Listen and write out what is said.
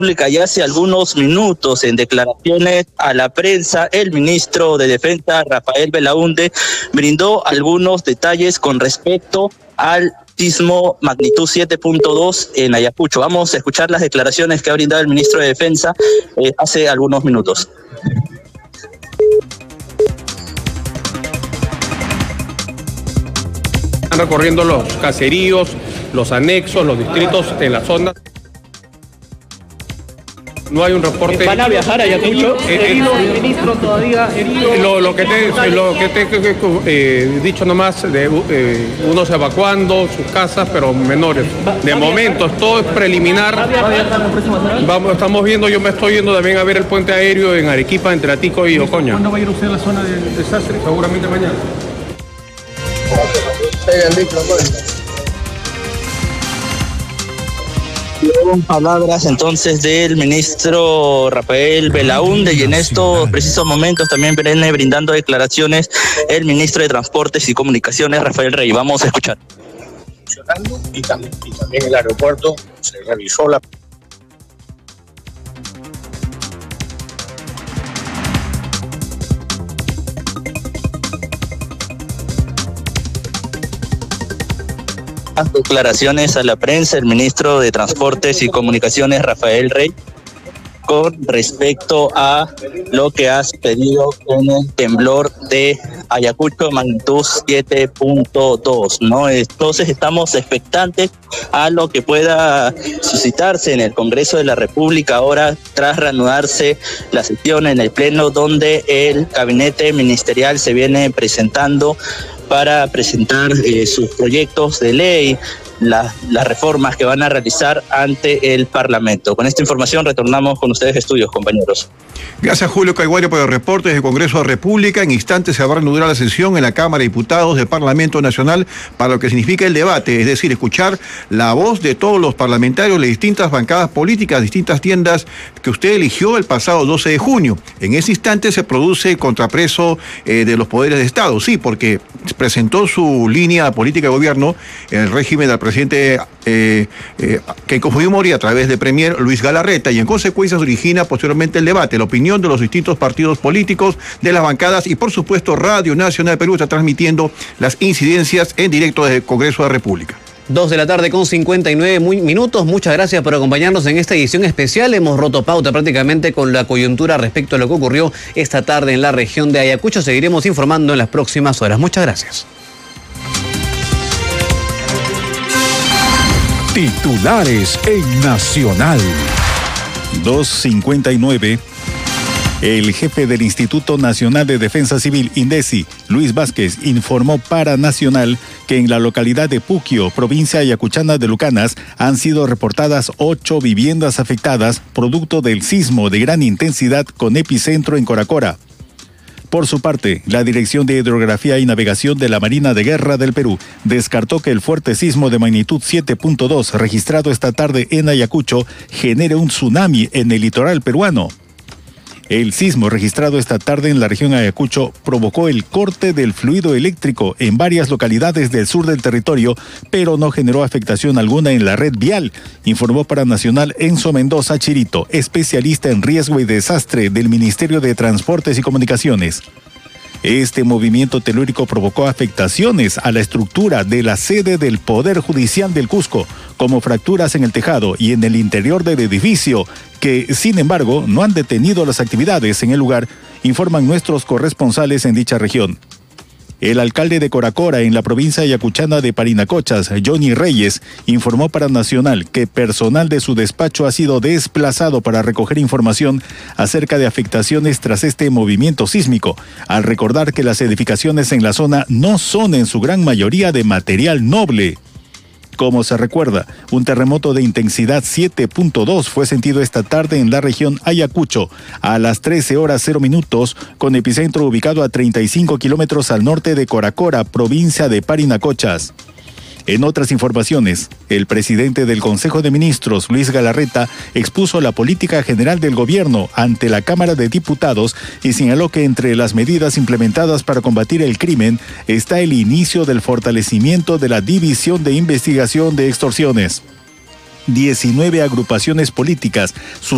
y hace algunos minutos en declaraciones a la prensa, el ministro de Defensa, Rafael Belaúnde, brindó algunos detalles con respecto al sismo magnitud 7.2 en Ayacucho. Vamos a escuchar las declaraciones que ha brindado el ministro de Defensa hace algunos minutos. Están recorriendo los caseríos, los anexos, los distritos en la zona. No hay un reporte. ¿Van a viajar a Ayacucho? ¿Herido el ministro todavía herido? Lo que te he dicho nomás, unos evacuando sus casas, pero menores. De momento, todo es preliminar. Estamos viendo, yo me estoy yendo también a ver el puente aéreo en Arequipa, entre Atico y Ocoña. ¿Cuándo va a ir usted a la zona del desastre? Seguramente mañana. Palabras entonces del ministro Rafael Belaúnde, y en estos precisos momentos también viene brindando declaraciones el ministro de Transportes y Comunicaciones, Rafael Rey. Vamos a escuchar. Y también el aeropuerto se revisó la... Declaraciones a la prensa el ministro de Transportes y Comunicaciones, Rafael Rey, con respecto a lo que ha sucedido con el temblor de Ayacucho, magnitud 7.2, ¿no? Entonces estamos expectantes a lo que pueda suscitarse en el Congreso de la República ahora tras reanudarse la sesión en el Pleno, donde el gabinete ministerial se viene presentando para presentar sus proyectos de ley, las reformas que van a realizar ante el Parlamento. Con esta información retornamos con ustedes estudios, compañeros. Gracias, Julio Caiguario, por el reporte desde el Congreso de la República. En instantes se va a reanudar la sesión en la Cámara de Diputados del Parlamento Nacional para lo que significa el debate, es decir, escuchar la voz de todos los parlamentarios de distintas bancadas políticas, distintas tiendas que usted eligió el pasado 12 de junio. En ese instante se produce el contrapeso de los poderes de Estado, sí, porque presentó su línea política de gobierno en el régimen del presidente Keiko Fujimori a través de Premier Luis Galarreta, y en consecuencia se origina posteriormente el debate, la opinión de los distintos partidos políticos, de las bancadas, y por supuesto Radio Nacional de Perú está transmitiendo las incidencias en directo desde el Congreso de la República. 2:59 Muchas gracias por acompañarnos en esta edición especial. Hemos roto pauta prácticamente con la coyuntura respecto a lo que ocurrió esta tarde en la región de Ayacucho. Seguiremos informando en las próximas horas. Muchas gracias. Titulares en Nacional. 2:59. El jefe del Instituto Nacional de Defensa Civil, INDECI, Luis Vázquez, informó para Nacional que en la localidad de Puquio, provincia ayacuchana de Lucanas, han sido reportadas 8 viviendas afectadas producto del sismo de gran intensidad con epicentro en Coracora. Por su parte, la Dirección de Hidrografía y Navegación de la Marina de Guerra del Perú descartó que el fuerte sismo de magnitud 7.2 registrado esta tarde en Ayacucho genere un tsunami en el litoral peruano. El sismo registrado esta tarde en la región de Ayacucho provocó el corte del fluido eléctrico en varias localidades del sur del territorio, pero no generó afectación alguna en la red vial, informó para Nacional Enzo Mendoza Chirito, especialista en riesgo y desastre del Ministerio de Transportes y Comunicaciones. Este movimiento telúrico provocó afectaciones a la estructura de la sede del Poder Judicial del Cusco, como fracturas en el tejado y en el interior del edificio, que, sin embargo, no han detenido las actividades en el lugar, informan nuestros corresponsales en dicha región. El alcalde de Coracora, en la provincia ayacuchana de Parinacochas, Johnny Reyes, informó para Nacional que personal de su despacho ha sido desplazado para recoger información acerca de afectaciones tras este movimiento sísmico, al recordar que las edificaciones en la zona no son en su gran mayoría de material noble. Como se recuerda, un terremoto de intensidad 7.2 fue sentido esta tarde en la región Ayacucho a las 13:00, con epicentro ubicado a 35 kilómetros al norte de Coracora, provincia de Parinacochas. En otras informaciones, el presidente del Consejo de Ministros, Luis Galarreta, expuso la política general del gobierno ante la Cámara de Diputados y señaló que entre las medidas implementadas para combatir el crimen está el inicio del fortalecimiento de la División de Investigación de Extorsiones. 19 agrupaciones políticas